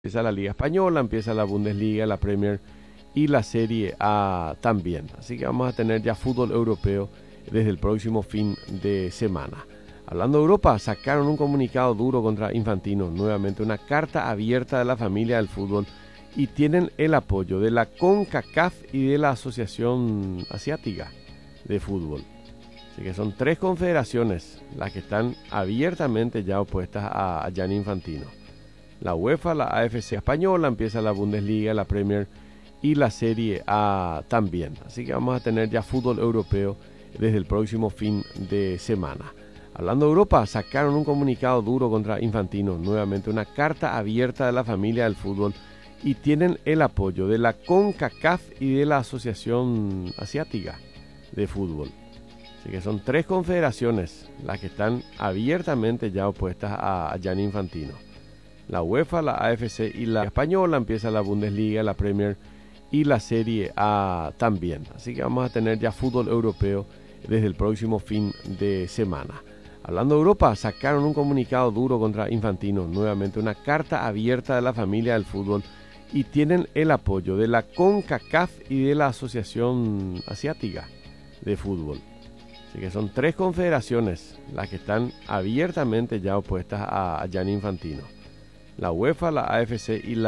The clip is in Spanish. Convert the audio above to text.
Empieza la Liga Española, empieza la Bundesliga, la Premier y la Serie A también. Así que vamos a tener ya fútbol europeo desde el próximo fin de semana. Hablando de Europa, sacaron un comunicado duro contra Infantino, nuevamente una carta abierta de la familia del fútbol, y tienen el apoyo de la CONCACAF y de la Asociación Asiática de Fútbol. Así que son tres confederaciones las que están abiertamente ya opuestas a Gianni Infantino. La UEFA, la AFC española, empieza la Bundesliga, la Premier y la Serie A también. Así que vamos a tener ya fútbol europeo desde el próximo fin de semana. Hablando de Europa, sacaron un comunicado duro contra Infantino, nuevamente una carta abierta de la familia del fútbol, y tienen el apoyo de la CONCACAF y de la Asociación Asiática de Fútbol. Así que son tres confederaciones las que están abiertamente ya opuestas a Gianni Infantino. La UEFA, la AFC y la española, empieza la Bundesliga, la Premier y la Serie A también. Así que vamos a tener ya fútbol europeo desde el próximo fin de semana. Hablando de Europa, sacaron un comunicado duro contra Infantino, nuevamente una carta abierta de la familia del fútbol, y tienen el apoyo de la CONCACAF y de la Asociación Asiática de Fútbol. Así que son tres confederaciones las que están abiertamente ya opuestas a Gianni Infantino. La UEFA, la AFC y la